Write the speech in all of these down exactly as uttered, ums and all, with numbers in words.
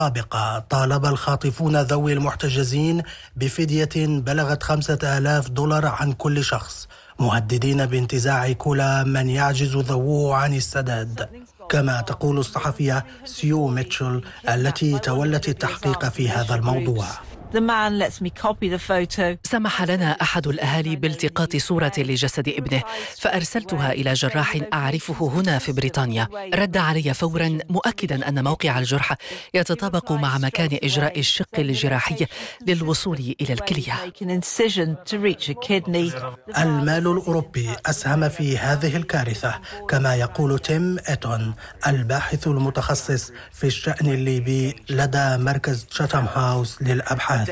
سابقة طالب الخاطفون ذوي المحتجزين بفدية بلغت خمسة آلاف دولار عن كل شخص، مهددين بانتزاع كل من يعجز ذووه عن السداد. كما تقول الصحفية سيو ميتشل التي تولت التحقيق في هذا الموضوع: سمح لنا أحد الأهالي بالتقاط صورة لجسد ابنه، فأرسلتها إلى جراح أعرفه هنا في بريطانيا. رد علي فورا مؤكدا أن موقع الجرح يتطابق مع مكان إجراء الشق الجراحي للوصول إلى الكلية. المال الأوروبي أسهم في هذه الكارثة، كما يقول تيم إيتون الباحث المتخصص في الشأن الليبي لدى مركز تشاتام هاوس للأبحاث.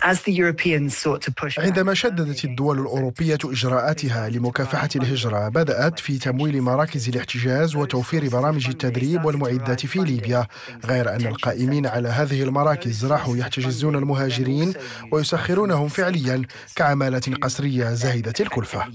عندما شددت الدول الأوروبية إجراءاتها لمكافحة الهجرة، بدأت في تمويل مراكز الاحتجاز وتوفير برامج التدريب والمعدات في ليبيا، غير أن القائمين على هذه المراكز راحوا يحتجزون المهاجرين ويسخرونهم فعليا كعمالة قسرية زاهدة الكلفة.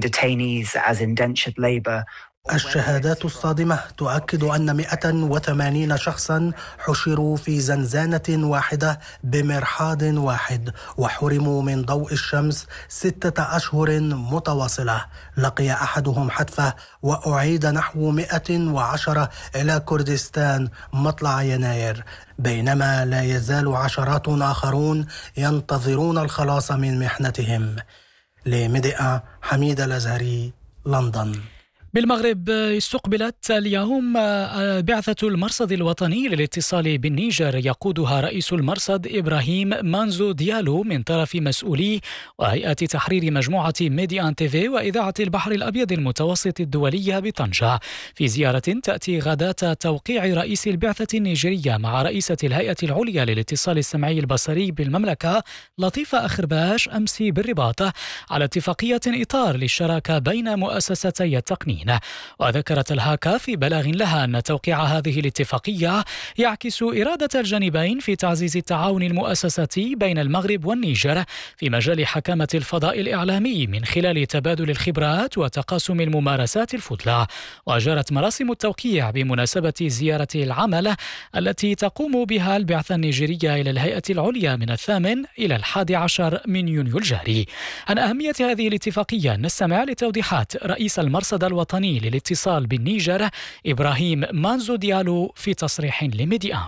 الشهادات الصادمة تؤكد أن مئة وثمانين شخصا حشروا في زنزانة واحدة بمرحاض واحد وحرموا من ضوء الشمس ستة أشهر متواصلة. لقي أحدهم حتفه وأعيد نحو مئة وعشرة إلى كردستان مطلع يناير، بينما لا يزال عشرات آخرون ينتظرون الخلاص من محنتهم. لميديا حميد الأزهري، لندن. بالمغرب استقبلت اليوم بعثة المرصد الوطني للاتصال بالنيجر يقودها رئيس المرصد إبراهيم مانزو ديالو من طرف مسؤولي وهيئة تحرير مجموعة ميديان تيفي وإذاعة البحر الأبيض المتوسط الدولية بطنجة، في زيارة تأتي غداة توقيع رئيس البعثة النيجرية مع رئيسة الهيئة العليا للاتصال السمعي البصري بالمملكة لطيفة أخرباش أمس بالرباط على اتفاقية إطار للشراكة بين مؤسستي التقنين. وذكرت الهاكا في بلاغ لها أن توقيع هذه الاتفاقية يعكس إرادة الجانبين في تعزيز التعاون المؤسساتي بين المغرب والنيجر في مجال حكامة الفضاء الإعلامي من خلال تبادل الخبرات وتقاسم الممارسات الفضلى. وجرت مراسم التوقيع بمناسبة زيارة العمل التي تقوم بها البعثة النيجيرية إلى الهيئة العليا من الثامن إلى الحادي عشر من يونيو الجاري. عن أهمية هذه الاتفاقية نستمع لتوضيحات رئيس المرصد الوطني للاتصال بالنيجر إبراهيم مانزو ديالو في تصريح لميديا.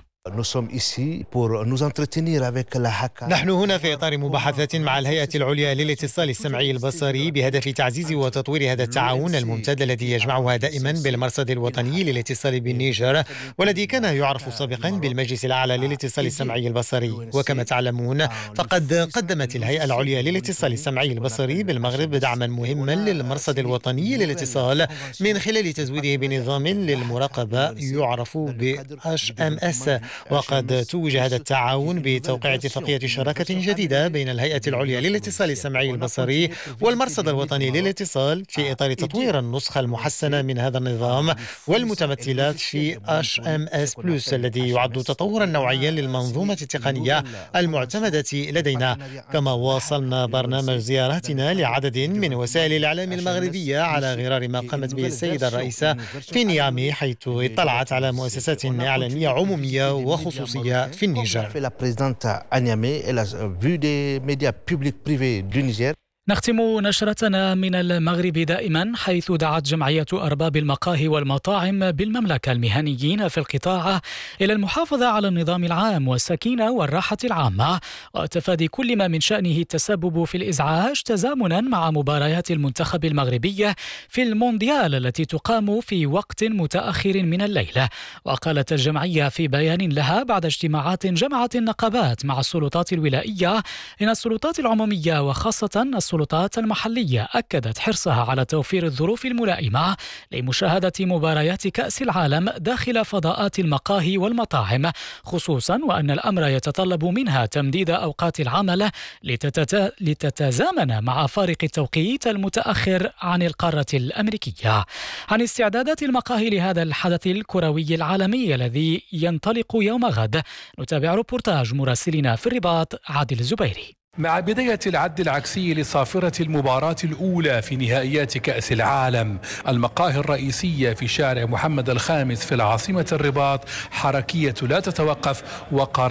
نحن هنا في إطار مباحثات مع الهيئة العليا للاتصال السمعي البصري بهدف تعزيز وتطوير هذا التعاون الممتد الذي يجمعها دائما بالمرصد الوطني للاتصال بالنيجر، والذي كان يعرف سابقا بالمجلس الأعلى للاتصال السمعي البصري. وكما تعلمون فقد قدمت الهيئة العليا للاتصال السمعي البصري بالمغرب دعما مهما للمرصد الوطني للاتصال من خلال تزويده بنظام للمراقبة يعرف ب إتش إم إس. وقد توج هذا التعاون بتوقيع اتفاقية شراكة جديدة بين الهيئة العليا للاتصال السمعي البصري والمرصد الوطني للاتصال في إطار تطوير النسخة المحسنة من هذا النظام والمتمثلات في إتش إم إس بلس الذي يعد تطورا نوعيا للمنظومة التقنية المعتمدة لدينا. كما واصلنا برنامج زياراتنا لعدد من وسائل الإعلام المغربية على غرار ما قامت به السيدة الرئيسة في نيامي، حيث اطلعت على مؤسسات إعلامية عمومية وخصوصية في النيجر. نختم نشرتنا من المغرب دائما، حيث دعت جمعية أرباب المقاهي والمطاعم بالمملكة المهنيين في القطاع إلى المحافظة على النظام العام والسكينة والراحة العامة وتفادي كل ما من شأنه التسبب في الإزعاج تزامنا مع مباريات المنتخب المغربي في المونديال التي تقام في وقت متأخر من الليل. وقالت الجمعية في بيان لها بعد اجتماعات جمعت النقابات مع السلطات الولائية إن السلطات العمومية وخاصة السلطات المحلية أكدت حرصها على توفير الظروف الملائمة لمشاهدة مباريات كأس العالم داخل فضاءات المقاهي والمطاعم، خصوصا وأن الأمر يتطلب منها تمديد أوقات العمل لتتت... لتتزامن مع فارق التوقيت المتأخر عن القارة الأمريكية. عن استعدادات المقاهي لهذا الحدث الكروي العالمي الذي ينطلق يوم غد نتابع روبورتاج مراسلنا في الرباط عادل الزبيري. مع بداية العد العكسي لصافرة المباراة الأولى في نهائيات كأس العالم، المقاهي الرئيسية في شارع محمد الخامس في العاصمة الرباط حركية لا تتوقف، وقرار